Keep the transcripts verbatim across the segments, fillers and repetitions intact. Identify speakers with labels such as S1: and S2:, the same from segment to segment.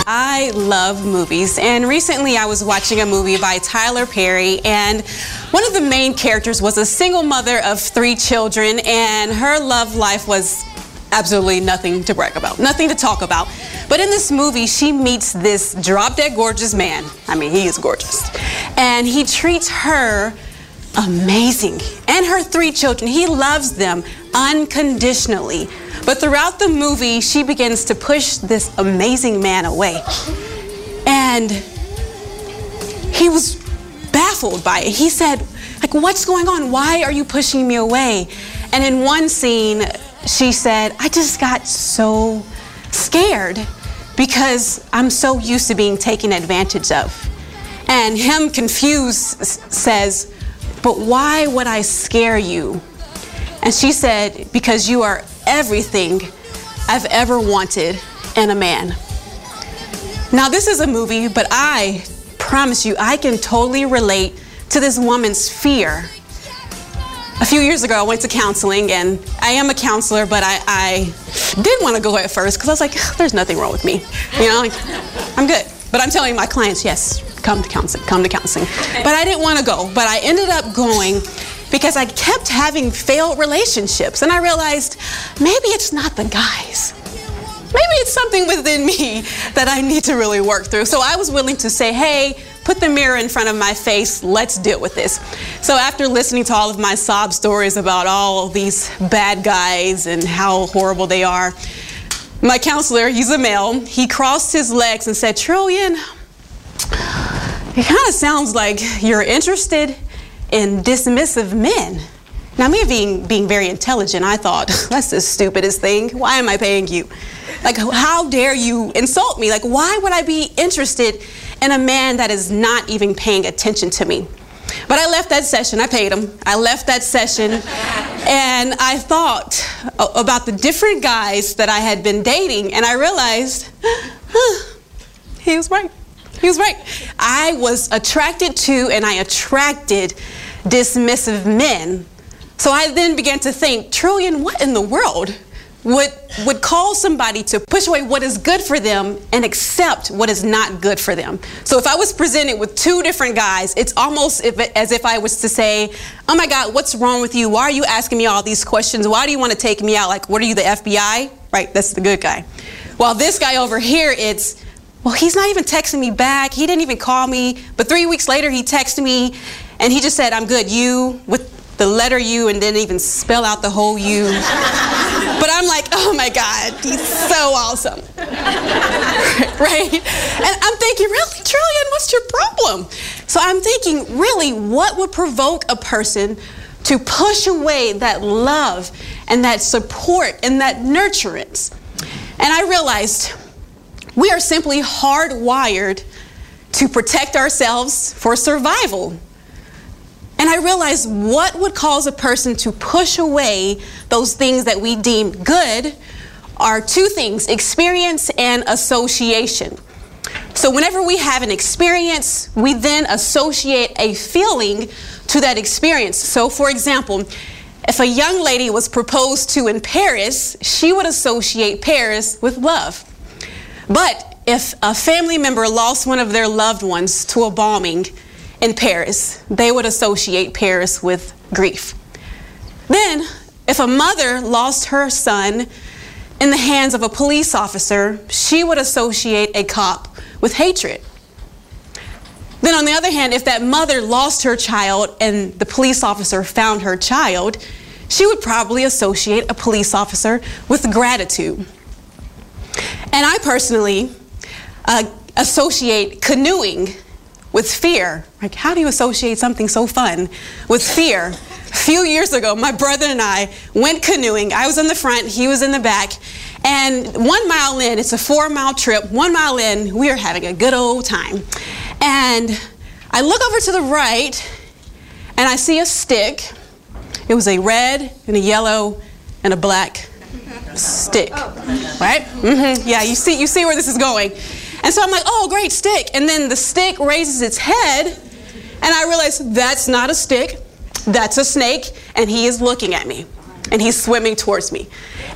S1: I love movies, and recently I was watching a movie by Tyler Perry, and one of the main characters was a single mother of three children, and her love life was absolutely nothing to brag about, nothing to talk about. But in this movie, she meets this drop-dead gorgeous man. I mean, he is gorgeous. And he treats her amazing, and her three children. He loves them unconditionally. But throughout the movie, she begins to push this amazing man away. And he was baffled by it. He said, like, what's going on? Why are you pushing me away? And in one scene, she said, I just got so scared because I'm so used to being taken advantage of. And him, confused, says, but why would I scare you? And she said, because you are everything I've ever wanted in a man. Now, this is a movie, but I promise you, I can totally relate to this woman's fear. A few years ago, I went to counseling, and I am a counselor, but I, I did want to go at first because I was like, there's nothing wrong with me. You know, like, I'm good. But I'm telling my clients, yes, come to counseling, come to counseling. But I didn't want to go, but I ended up going because I kept having failed relationships, and I realized maybe it's not the guys. Maybe it's something within me that I need to really work through. So I was willing to say, hey, put the mirror in front of my face, let's deal with this. So after listening to all of my sob stories about all these bad guys and how horrible they are, my counselor, he's a male, he crossed his legs and said, Trillian, it kind of sounds like you're interested in dismissive men. Now, me being, being very intelligent, I thought, that's the stupidest thing. Why am I paying you? Like, how dare you insult me? Like, why would I be interested in a man that is not even paying attention to me? But I left that session. I paid him. I left that session, and I thought about the different guys that I had been dating, and I realized, huh, he was right. He was right. I was attracted to and I attracted dismissive men. So I then began to think, Trillian, what in the world would would cause somebody to push away what is good for them and accept what is not good for them? So if I was presented with two different guys, it's almost if it, as if I was to say, oh my God, what's wrong with you? Why are you asking me all these questions? Why do you want to take me out? Like, what are you, the F B I? Right, that's the good guy. While this guy over here, it's, well, he's not even texting me back. He didn't even call me. But three weeks later, he texted me, and he just said, I'm good. You, with the letter U, and didn't even spell out the whole U. But I'm like, oh my God, he's so awesome. Right? And I'm thinking, really, Trillian, what's your problem? So I'm thinking, really, what would provoke a person to push away that love and that support and that nurturance? And I realized we are simply hardwired to protect ourselves for survival. And I realized what would cause a person to push away those things that we deem good are two things, experience and association. So whenever we have an experience, we then associate a feeling to that experience. So for example, if a young lady was proposed to in Paris, she would associate Paris with love. But if a family member lost one of their loved ones to a bombing in Paris, they would associate Paris with grief. Then, if a mother lost her son in the hands of a police officer, she would associate a cop with hatred. Then on the other hand, if that mother lost her child and the police officer found her child, she would probably associate a police officer with gratitude. And I personally uh, associate canoeing with fear. Like, how do you associate something so fun with fear? A few years ago, my brother and I went canoeing. I was in the front, he was in the back. And one mile in, it's a four mile trip, one mile in, we are having a good old time. And I look over to the right, and I see a stick. It was a red and a yellow and a black stick, right? Mm-hmm. Yeah, you see, you see where this is going. And so I'm like, oh, great, stick. And then the stick raises its head, and I realize that's not a stick, that's a snake, and he is looking at me, and he's swimming towards me.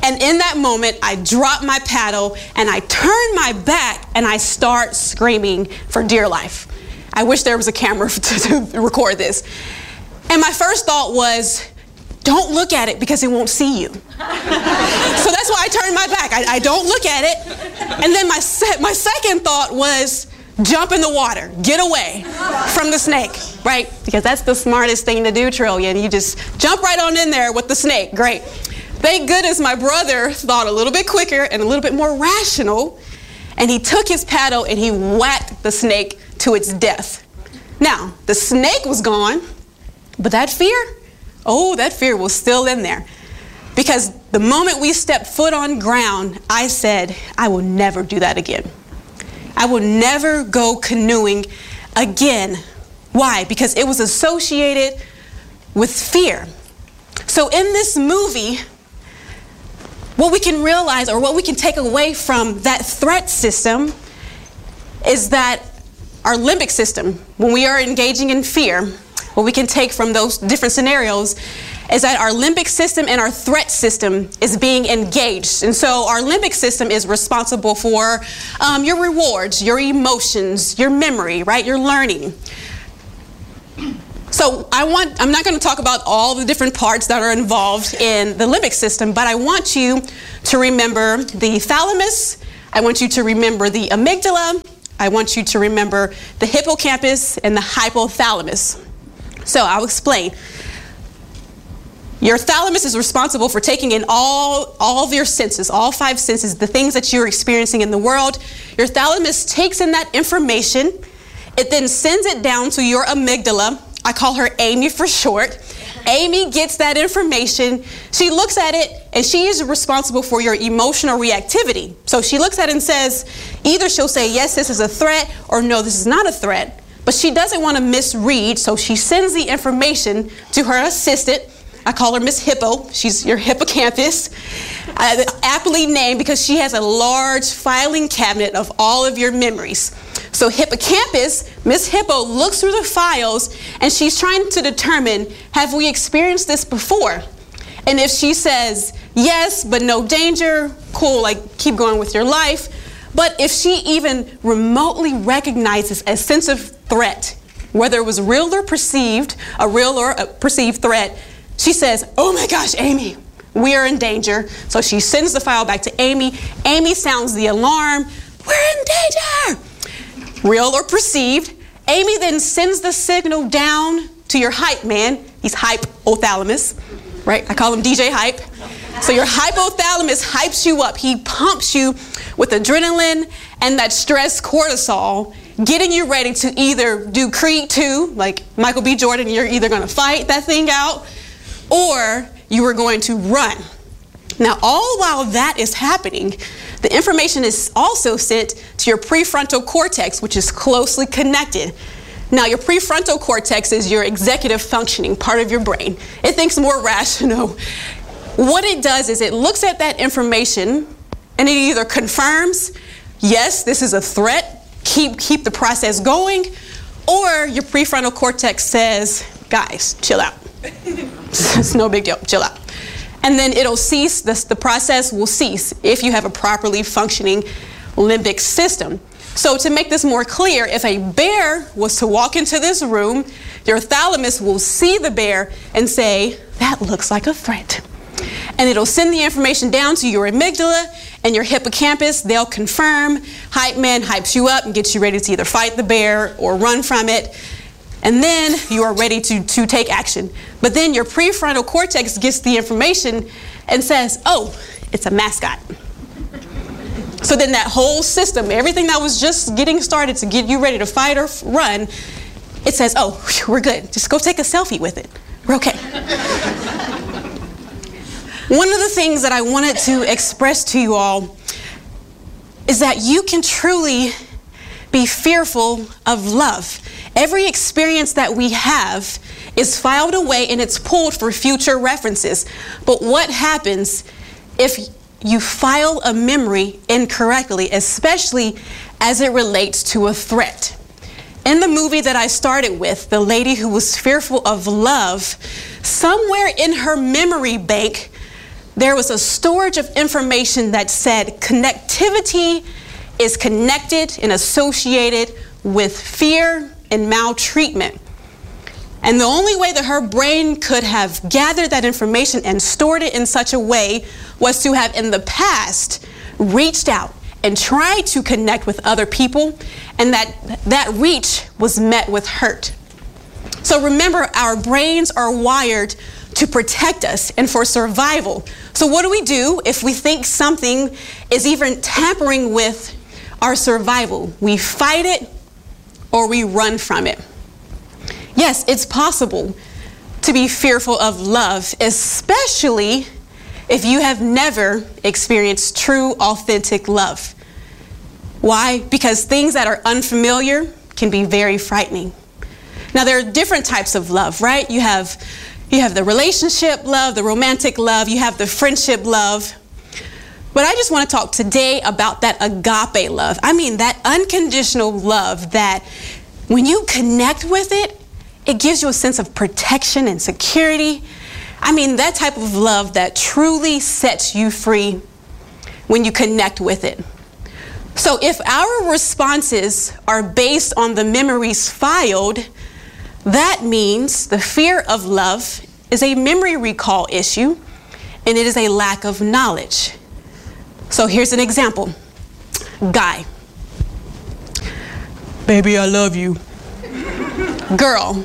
S1: And in that moment, I drop my paddle and I turn my back and I start screaming for dear life. I wish there was a camera to, to record this. And my first thought was, don't look at it because it won't see you. So that's why I turned my back. I, I don't look at it. And then my, se- my second thought was, jump in the water, get away from the snake, right? Because that's the smartest thing to do, Trillian. You just jump right on in there with the snake, great. Thank goodness my brother thought a little bit quicker and a little bit more rational, and he took his paddle and he whacked the snake to its death. Now, the snake was gone, but that fear, oh, that fear was still in there. Because the moment we stepped foot on ground, I said, I will never do that again. I will never go canoeing again. Why? Because it was associated with fear. So in this movie, what we can realize or what we can take away from that threat system is that our limbic system, when we are engaging in fear, what we can take from those different scenarios is that our limbic system and our threat system is being engaged. And so our limbic system is responsible for um, your rewards, your emotions, your memory, right? Your learning. So I want, I'm not going to talk about all the different parts that are involved in the limbic system, but I want you to remember the thalamus. I want you to remember the amygdala. I want you to remember the hippocampus and the hypothalamus. So I'll explain. Your thalamus is responsible for taking in all, all of your senses, all five senses, the things that you're experiencing in the world. Your thalamus takes in that information. It then sends it down to your amygdala. I call her Amy for short. Amy gets that information. She looks at it, and she is responsible for your emotional reactivity. So she looks at it and says, either she'll say, yes, this is a threat, or no, this is not a threat. But she doesn't want to misread, so she sends the information to her assistant. I call her Miss Hippo. She's your hippocampus. Uh, aptly named because she has a large filing cabinet of all of your memories. So hippocampus, Miss Hippo looks through the files and she's trying to determine, have we experienced this before? And if she says, yes, but no danger, cool, like keep going with your life. But if she even remotely recognizes a sense of threat, whether it was real or perceived, a real or a perceived threat, she says, oh my gosh, Amy, we are in danger. So she sends the file back to Amy. Amy sounds the alarm. We're in danger. Real or perceived. Amy then sends the signal down to your hype man. He's hypothalamus, right? I call him D J Hype. So your hypothalamus hypes you up. He pumps you with adrenaline and that stress cortisol, getting you ready to either do Creed two, like Michael B. Jordan, you're either going to fight that thing out, or you are going to run. Now, all while that is happening, the information is also sent to your prefrontal cortex, which is closely connected. Now, your prefrontal cortex is your executive functioning part of your brain. It thinks more rational. What it does is it looks at that information and it either confirms, yes, this is a threat, keep, keep the process going, or your prefrontal cortex says, guys, chill out. It's no big deal, chill out. And then it'll cease, the, the process will cease if you have a properly functioning limbic system. So to make this more clear, if a bear was to walk into this room, your thalamus will see the bear and say, that looks like a threat. And it'll send the information down to your amygdala and your hippocampus. They'll confirm. Hype man hypes you up and gets you ready to either fight the bear or run from it. And then you are ready to, to take action. But then your prefrontal cortex gets the information and says, oh, it's a mascot. So then that whole system, everything that was just getting started to get you ready to fight or run, it says, oh, whew, we're good. Just go take a selfie with it. We're okay. One of the things that I wanted to express to you all is that you can truly be fearful of love. Every experience that we have is filed away and it's pulled for future references. But what happens if you file a memory incorrectly, especially as it relates to a threat? In the movie that I started with, the lady who was fearful of love, somewhere in her memory bank, there was a storage of information that said connectivity is connected and associated with fear and maltreatment. And the only way that her brain could have gathered that information and stored it in such a way was to have in the past reached out and tried to connect with other people, and that that reach was met with hurt. So remember, our brains are wired to protect us and for survival. So what do we do if we think something is even tampering with our survival? We fight it or we run from it. Yes, it's possible to be fearful of love, especially if you have never experienced true, authentic love. Why? Because things that are unfamiliar can be very frightening. Now, there are different types of love, right? You have, you have the relationship love, the romantic love, you have the friendship love. But I just want to talk today about that agape love. I mean, that unconditional love that when you connect with it, it gives you a sense of protection and security. I mean, that type of love that truly sets you free when you connect with it. So if our responses are based on the memories filed, that means the fear of love is a memory recall issue, and it is a lack of knowledge. So here's an example. Guy. Baby, I love you. Girl.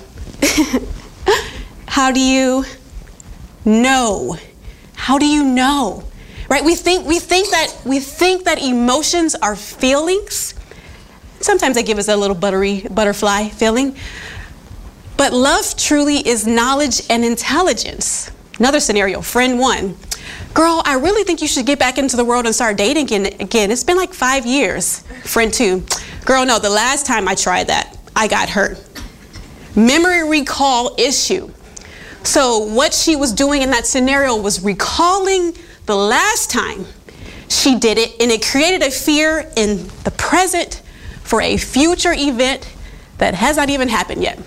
S1: How do you know? How do you know? Right? We think we think that we think that emotions are feelings. Sometimes they give us a little buttery butterfly feeling. But love truly is knowledge and intelligence. Another scenario, friend one. Girl, I really think you should get back into the world and start dating again. again. It's been like five years. Friend two. Girl, no, the last time I tried that, I got hurt. Memory recall issue. So what she was doing in that scenario was recalling the last time she did it, and it created a fear in the present for a future event that has not even happened yet.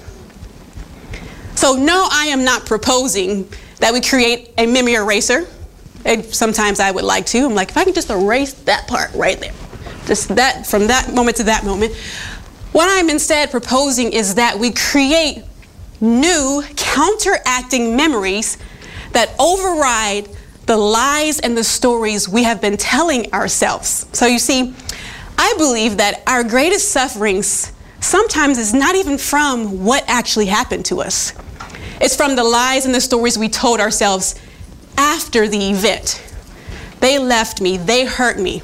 S1: So no, I am not proposing that we create a memory eraser. And sometimes I would like to. I'm like, if I can just erase that part right there, just that from that moment to that moment. What I'm instead proposing is that we create new counteracting memories that override the lies and the stories we have been telling ourselves. So you see, I believe that our greatest sufferings sometimes is not even from what actually happened to us. It's from the lies and the stories we told ourselves after the event. They left me, they hurt me.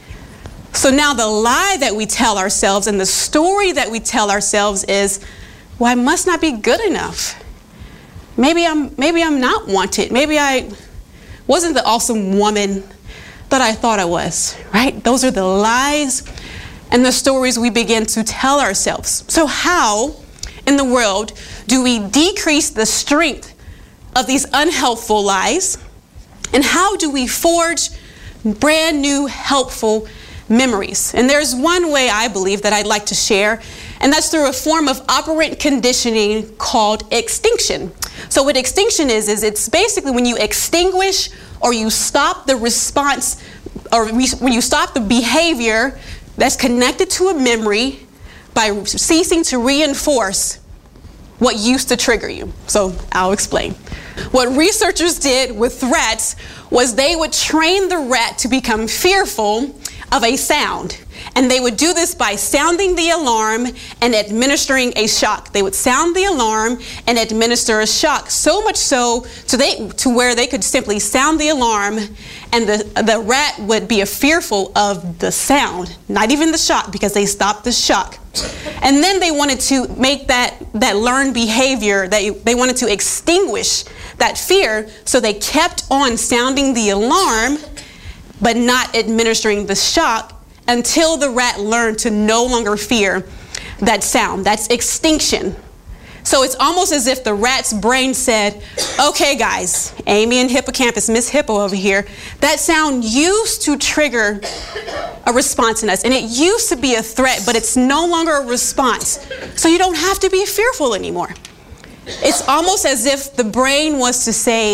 S1: So now the lie that we tell ourselves and the story that we tell ourselves is, well, I must not be good enough. Maybe I'm, maybe I'm not wanted. Maybe I wasn't the awesome woman that I thought I was, right? Those are the lies and the stories we begin to tell ourselves. So how in the world do we decrease the strength of these unhelpful lies? And how do we forge brand new helpful memories? And there's one way I believe that I'd like to share, and that's through a form of operant conditioning called extinction. So what extinction is, is it's basically when you extinguish or you stop the response, or when you stop the behavior that's connected to a memory by ceasing to reinforce what used to trigger you. So I'll explain. What researchers did with rats was they would train the rat to become fearful of a sound. And they would do this by sounding the alarm and administering a shock. They would sound the alarm and administer a shock, so much so to, they, to where they could simply sound the alarm and the, the rat would be fearful of the sound, not even the shock, because they stopped the shock. And then they wanted to make that, that learned behavior, they, they wanted to extinguish that fear, so they kept on sounding the alarm but not administering the shock until the rat learned to no longer fear that sound. That's extinction. So it's almost as if the rat's brain said, okay guys, Amy and Hippocampus, Miss Hippo over here, that sound used to trigger a response in us, and it used to be a threat, but it's no longer a response. So you don't have to be fearful anymore. It's almost as if the brain was to say,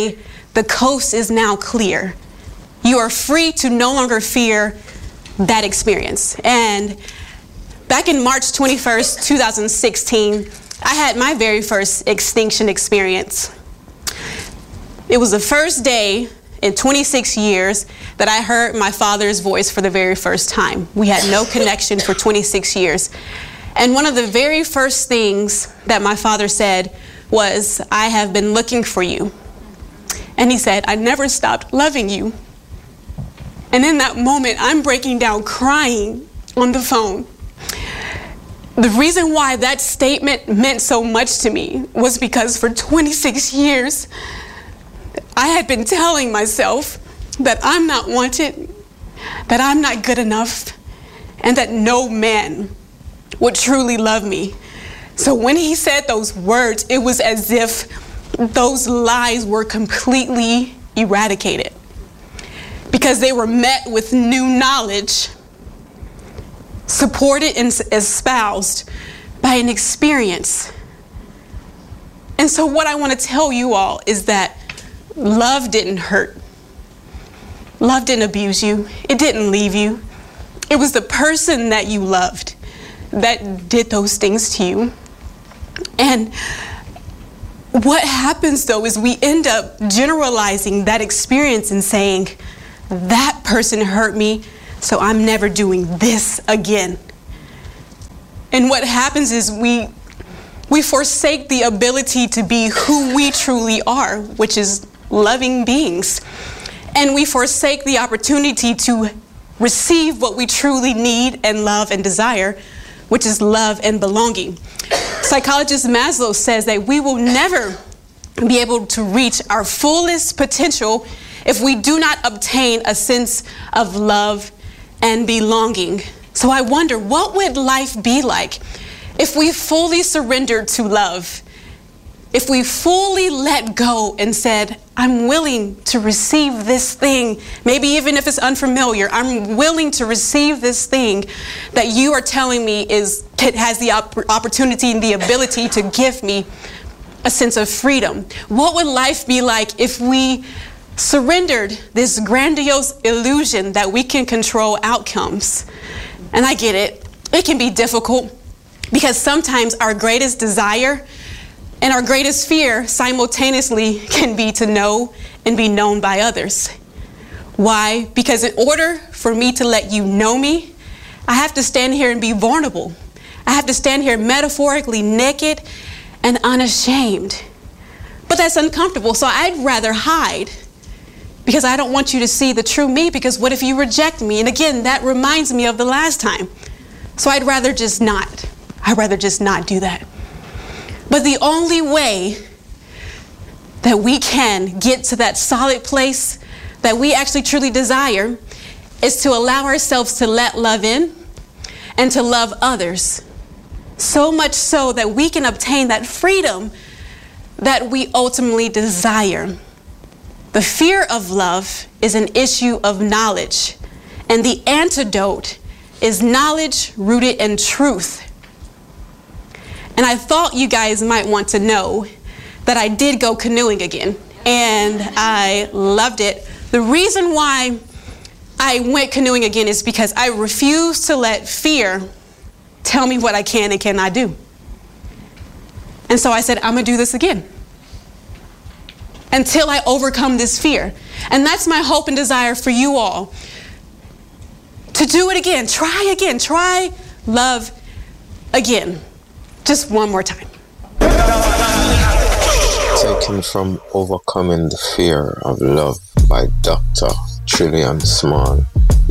S1: the coast is now clear. You are free to no longer fear that experience. And back in March twenty-first, two thousand sixteen, I had my very first extinction experience. It was the first day in twenty-six years that I heard my father's voice for the very first time. We had no connection for twenty-six years. And one of the very first things that my father said was, "I have been looking for you." And he said, "I never stopped loving you." And in that moment, I'm breaking down crying on the phone. The reason why that statement meant so much to me was because for twenty-six years, I had been telling myself that I'm not wanted, that I'm not good enough, and that no man would truly love me. So when he said those words, it was as if those lies were completely eradicated, because they were met with new knowledge, supported and espoused by an experience. And so what I want to tell you all is that love didn't hurt. Love didn't abuse you. It didn't leave you. It was the person that you loved that did those things to you. And what happens though is we end up generalizing that experience and saying, that person hurt me, so I'm never doing this again. And what happens is we we forsake the ability to be who we truly are, which is loving beings. And we forsake the opportunity to receive what we truly need and love and desire, which is love and belonging. Psychologist Maslow says that we will never be able to reach our fullest potential if we do not obtain a sense of love and belonging. So I wonder, what would life be like if we fully surrendered to love? If we fully let go and said, I'm willing to receive this thing, maybe even if it's unfamiliar, I'm willing to receive this thing that you are telling me is has the op- opportunity and the ability to give me a sense of freedom. What would life be like if we surrendered this grandiose illusion that we can control outcomes? And I get it. It can be difficult because sometimes our greatest desire and our greatest fear simultaneously can be to know and be known by others. Why? Because in order for me to let you know me, I have to stand here and be vulnerable. I have to stand here metaphorically naked and unashamed. But that's uncomfortable, so I'd rather hide because I don't want you to see the true me, because what if you reject me? And again, that reminds me of the last time. So I'd rather just not. I'd rather just not do that. But the only way that we can get to that solid place that we actually truly desire is to allow ourselves to let love in and to love others. So much so that we can obtain that freedom that we ultimately desire. The fear of love is an issue of knowledge, and the antidote is knowledge rooted in truth. And I thought you guys might want to know that I did go canoeing again, and I loved it. The reason why I went canoeing again is because I refused to let fear tell me what I can and cannot do. And so I said, I'm gonna do this again until I overcome this fear. And that's my hope and desire for you all, to do it again. Try again. Try love again. Just one more time.
S2: Taken from Overcoming the Fear of Love by Doctor Trillian Small.